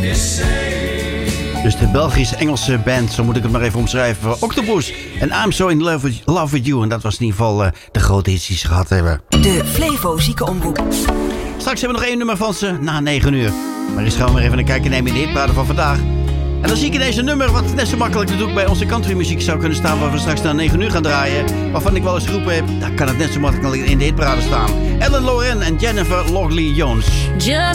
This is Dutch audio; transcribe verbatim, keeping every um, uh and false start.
Dus de Belgisch-Engelse band, zo moet ik het maar even omschrijven. Octopus en I'm So In Love With, love with You. En dat was in ieder geval uh, de grote hits die ze gehad hebben. De Flevo Ziekenomroep. Straks hebben we nog één nummer van ze na negen uur. Maar eens gaan we maar even een kijkje nemen in de hitparade van vandaag. En dan zie ik in deze nummer, wat net zo makkelijk natuurlijk bij onze countrymuziek zou kunnen staan, waar we straks na negen uur gaan draaien. Waarvan ik wel eens geroepen heb, daar kan het net zo makkelijk in de hitparade staan. Ellen Loren en Jennifer Logley Jones. Just